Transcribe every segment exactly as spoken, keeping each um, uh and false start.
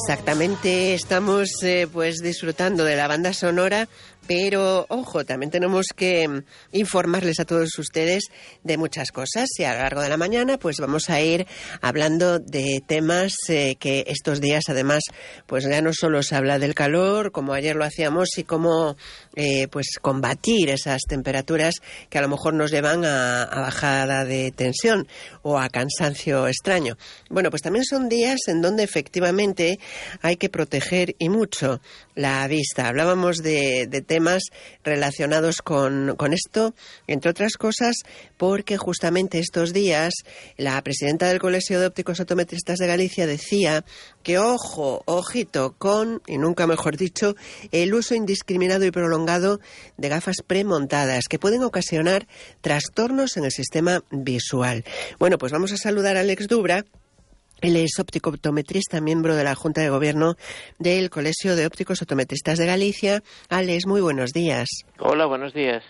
Exactamente, estamos eh, pues disfrutando de la banda sonora, pero ojo, también tenemos que informarles a todos ustedes de muchas cosas y a lo largo de la mañana pues vamos a ir hablando de temas eh, que estos días además pues ya no solo se habla del calor, como ayer lo hacíamos, y cómo eh, pues combatir esas temperaturas que a lo mejor nos llevan a, a bajada de tensión o a cansancio extraño. Bueno, pues también son días en donde efectivamente hay que proteger y mucho la vista. Hablábamos de, de temas relacionados con, con esto, entre otras cosas, porque justamente estos días la presidenta del Colegio de Ópticos Optometristas de Galicia decía que ojo, ojito con, y nunca mejor dicho, el uso indiscriminado y prolongado de gafas premontadas que pueden ocasionar trastornos en el sistema visual. Bueno, pues vamos a saludar a Alex Dubra. Él es óptico optometrista, miembro de la Junta de Gobierno del Colegio de Ópticos Optometristas de Galicia. Alex, muy buenos días. Hola, buenos días.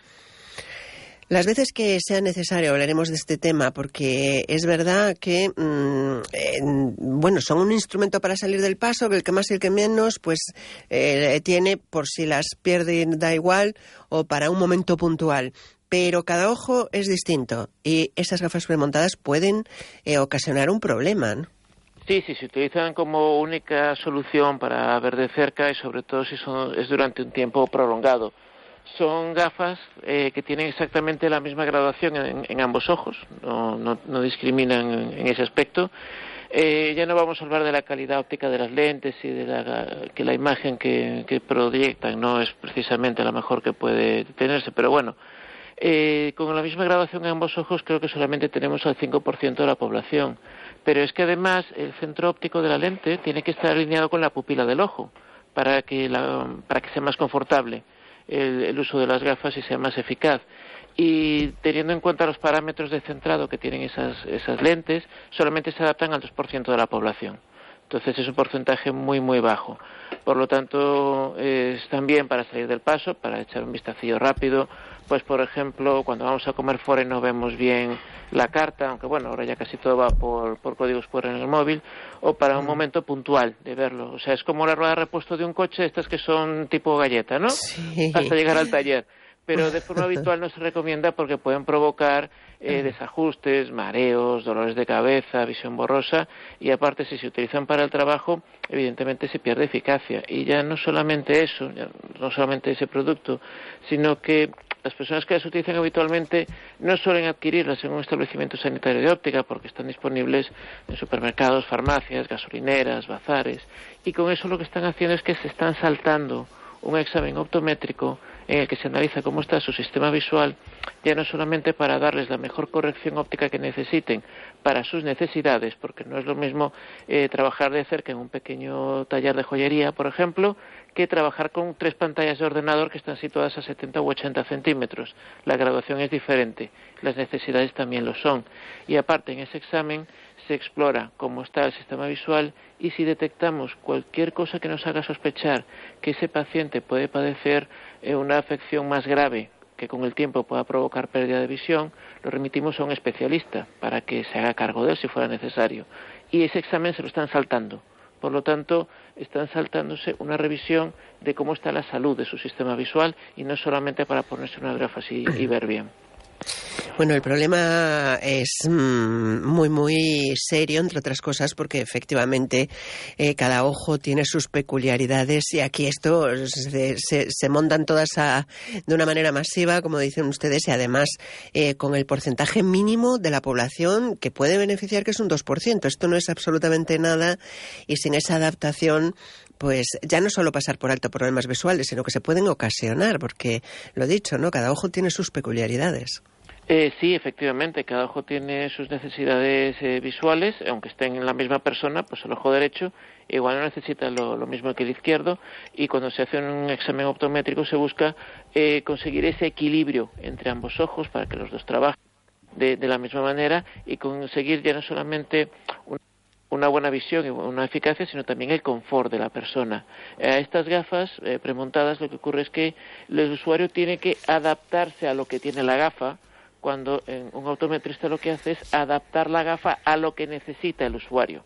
Las veces que sea necesario hablaremos de este tema, porque es verdad que, mmm, eh, bueno, son un instrumento para salir del paso, que el que más y el que menos, pues eh, tiene, por si las pierde da igual, o para un momento puntual. Pero cada ojo es distinto y esas gafas premontadas pueden eh, ocasionar un problema, ¿no? Sí, sí, se utilizan como única solución para ver de cerca y sobre todo si son, es durante un tiempo prolongado. Son gafas eh, que tienen exactamente la misma graduación en, en ambos ojos, no, no, no discriminan en, en ese aspecto. Eh, ya no vamos a hablar de la calidad óptica de las lentes y de la, que la imagen que, que proyectan no es precisamente la mejor que puede tenerse, pero bueno, eh, con la misma graduación en ambos ojos creo que solamente tenemos al cinco por ciento de la población. Pero es que además el centro óptico de la lente tiene que estar alineado con la pupila del ojo para que, la, para que sea más confortable el, el uso de las gafas y sea más eficaz. Y teniendo en cuenta los parámetros de centrado que tienen esas, esas lentes, solamente se adaptan al dos por ciento de la población. Entonces es un porcentaje muy, muy bajo. Por lo tanto, eh, están bien para salir del paso, para echar un vistacillo rápido. Pues, por ejemplo, cuando vamos a comer fuera y no vemos bien la carta, aunque bueno, ahora ya casi todo va por, por códigos Q R en el móvil, o para un momento puntual de verlo. O sea, es como la rueda de repuesto de un coche, estas que son tipo galleta, ¿no? Sí. Hasta llegar al taller. Pero de forma habitual no se recomienda porque pueden provocar eh, desajustes, mareos, dolores de cabeza, visión borrosa, y aparte si se utilizan para el trabajo, evidentemente se pierde eficacia. Y ya no solamente eso, ya no solamente ese producto, sino que las personas que las utilizan habitualmente no suelen adquirirlas en un establecimiento sanitario de óptica porque están disponibles en supermercados, farmacias, gasolineras, bazares, y con eso lo que están haciendo es que se están saltando un examen optométrico en el que se analiza cómo está su sistema visual, ya no solamente para darles la mejor corrección óptica que necesiten para sus necesidades, porque no es lo mismo eh, trabajar de cerca en un pequeño taller de joyería, por ejemplo, que trabajar con tres pantallas de ordenador que están situadas a setenta u ochenta centímetros. La graduación es diferente, las necesidades también lo son. Y aparte, en ese examen se explora cómo está el sistema visual y si detectamos cualquier cosa que nos haga sospechar que ese paciente puede padecer eh, una afección más grave que con el tiempo pueda provocar pérdida de visión, lo remitimos a un especialista para que se haga cargo de él si fuera necesario. Y ese examen se lo están saltando. Por lo tanto, están saltándose una revisión de cómo está la salud de su sistema visual y no solamente para ponerse unas gafas y, y ver bien. Bueno, el problema es mmm, muy, muy serio, entre otras cosas, porque efectivamente eh, cada ojo tiene sus peculiaridades y aquí esto se, se, se montan todas a, de una manera masiva, como dicen ustedes, y además eh, con el porcentaje mínimo de la población que puede beneficiar, que es un dos por ciento. Esto no es absolutamente nada y sin esa adaptación, pues ya no solo pasar por alto problemas visuales, sino que se pueden ocasionar, porque lo dicho, ¿no? Cada ojo tiene sus peculiaridades. Eh, sí, efectivamente, cada ojo tiene sus necesidades eh, visuales, aunque estén en la misma persona, pues el ojo derecho igual no necesita lo, lo mismo que el izquierdo, y cuando se hace un examen optométrico se busca eh, conseguir ese equilibrio entre ambos ojos para que los dos trabajen de, de la misma manera y conseguir ya no solamente un una buena visión y una eficacia, sino también el confort de la persona. A estas gafas eh, premontadas lo que ocurre es que el usuario tiene que adaptarse a lo que tiene la gafa, cuando eh, un optometrista lo que hace es adaptar la gafa a lo que necesita el usuario.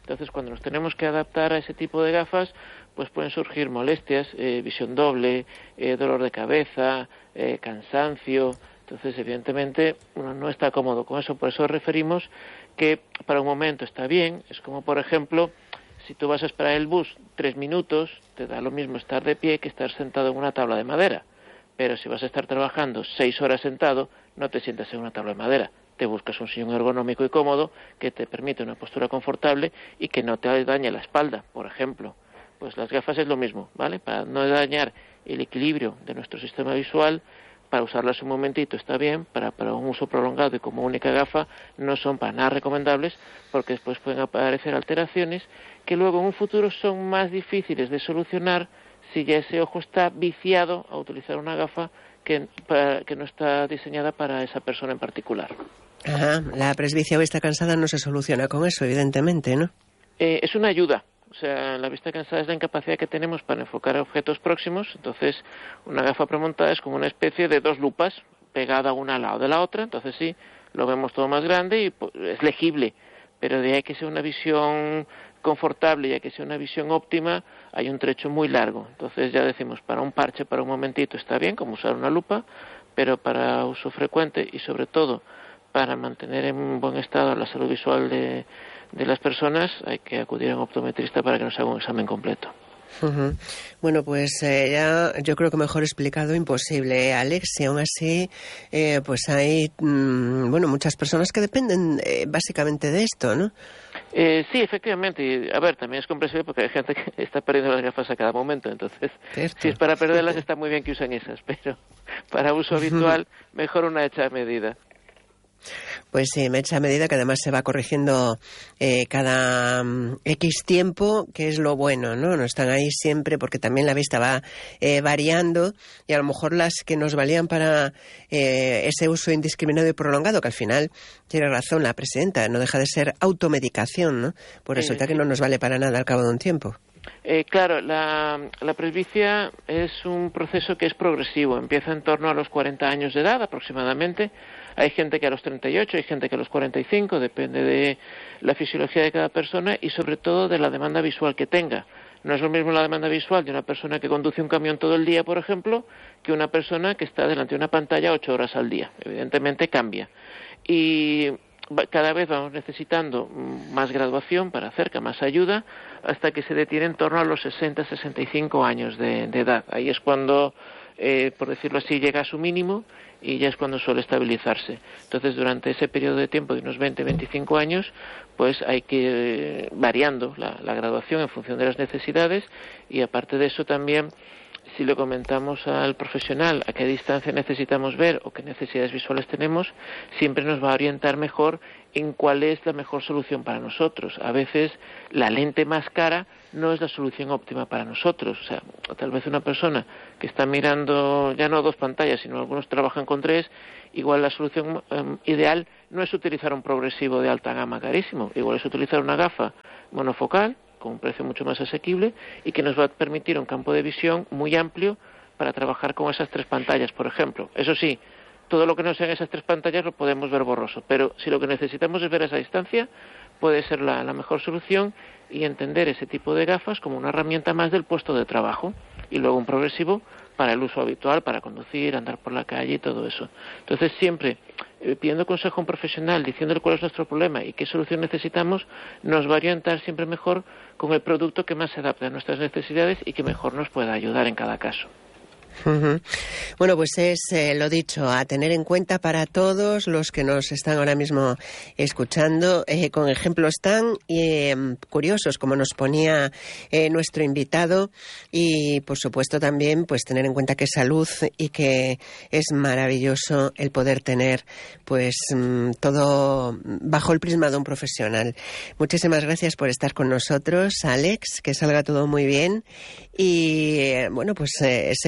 Entonces, cuando nos tenemos que adaptar a ese tipo de gafas, pues pueden surgir molestias, eh, visión doble, eh, dolor de cabeza, eh, cansancio. Entonces, evidentemente, uno no está cómodo con eso. Por eso referimos que para un momento está bien. Es como, por ejemplo, si tú vas a esperar el bus tres minutos, te da lo mismo estar de pie que estar sentado en una tabla de madera. Pero si vas a estar trabajando seis horas sentado, no te sientas en una tabla de madera. Te buscas un sillón ergonómico y cómodo que te permite una postura confortable y que no te dañe la espalda, por ejemplo. Pues las gafas es lo mismo, ¿vale? Para no dañar el equilibrio de nuestro sistema visual, para usarlas un momentito está bien, para, para un uso prolongado y como única gafa no son para nada recomendables, porque después pueden aparecer alteraciones que luego en un futuro son más difíciles de solucionar si ya ese ojo está viciado a utilizar una gafa que, para, que no está diseñada para esa persona en particular. Ajá, la presbicia o vista cansada no se soluciona con eso, evidentemente, ¿no? Eh, es una ayuda. O sea, la vista cansada es la incapacidad que tenemos para enfocar objetos próximos. Entonces, una gafa premontada es como una especie de dos lupas pegada una al lado de la otra. Entonces, sí, lo vemos todo más grande y pues, es legible. Pero de ahí que sea una visión confortable y a que sea una visión óptima, hay un trecho muy largo. Entonces, ya decimos, para un parche, para un momentito está bien, como usar una lupa, pero para uso frecuente y, sobre todo, para mantener en buen estado la salud visual de... de las personas, hay que acudir a un optometrista para que nos haga un examen completo. Uh-huh. Bueno, pues eh, ya yo creo que mejor explicado imposible, ¿eh, Alex? Y aún así, eh, pues hay mmm, bueno, muchas personas que dependen eh, básicamente de esto, ¿no? Eh, sí, efectivamente. Y, a ver, también es comprensible porque hay gente que está perdiendo las gafas a cada momento. Entonces, ¿cierto? Si es para perderlas, está muy bien que usen esas, pero para uso habitual, mejor una hecha a medida. Pues sí, mecha a medida, que además se va corrigiendo eh, cada um, X tiempo, que es lo bueno, ¿no? No están ahí siempre porque también la vista va eh, variando y a lo mejor las que nos valían para eh, ese uso indiscriminado y prolongado, que al final tiene razón la presidenta, no deja de ser automedicación, ¿no? Pues resulta eh, que no nos vale para nada al cabo de un tiempo. Eh, claro, la, la presbicia es un proceso que es progresivo, empieza en torno a los cuarenta años de edad aproximadamente. Hay gente que a los treinta y ocho, hay gente que a los cuarenta y cinco, depende de la fisiología de cada persona y sobre todo de la demanda visual que tenga. No es lo mismo la demanda visual de una persona que conduce un camión todo el día, por ejemplo, que una persona que está delante de una pantalla ocho horas al día. Evidentemente cambia. Y cada vez vamos necesitando más graduación para cerca, más ayuda, hasta que se detiene en torno a los sesenta, sesenta y cinco años de, de edad. Ahí es cuando, eh, por decirlo así, llega a su mínimo y ya es cuando suele estabilizarse. Entonces, durante ese periodo de tiempo de unos veinte, veinticinco años, pues hay que ir eh, variando la, la graduación en función de las necesidades y aparte de eso también, si le comentamos al profesional a qué distancia necesitamos ver o qué necesidades visuales tenemos, siempre nos va a orientar mejor en cuál es la mejor solución para nosotros. A veces la lente más cara no es la solución óptima para nosotros. O sea, tal vez una persona que está mirando ya no dos pantallas, sino algunos trabajan con tres, igual la solución um, ideal no es utilizar un progresivo de alta gama carísimo, igual es utilizar una gafa monofocal con un precio mucho más asequible y que nos va a permitir un campo de visión muy amplio para trabajar con esas tres pantallas, por ejemplo. Eso sí, todo lo que no sean esas tres pantallas lo podemos ver borroso, pero si lo que necesitamos es ver a esa distancia, puede ser la, la mejor solución y entender ese tipo de gafas como una herramienta más del puesto de trabajo y luego un progresivo para el uso habitual, para conducir, andar por la calle y todo eso. Entonces siempre eh, pidiendo consejo a un profesional, diciéndole cuál es nuestro problema y qué solución necesitamos, nos va a orientar siempre mejor con el producto que más se adapte a nuestras necesidades y que mejor nos pueda ayudar en cada caso. Uh-huh. Bueno, pues es eh, lo dicho, a tener en cuenta para todos los que nos están ahora mismo escuchando, eh, con ejemplos tan eh, curiosos como nos ponía eh, nuestro invitado y por supuesto también pues tener en cuenta que es salud y que es maravilloso el poder tener pues mm, todo bajo el prisma de un profesional. Muchísimas gracias por estar con nosotros, Alex, que salga todo muy bien y eh, bueno pues eh,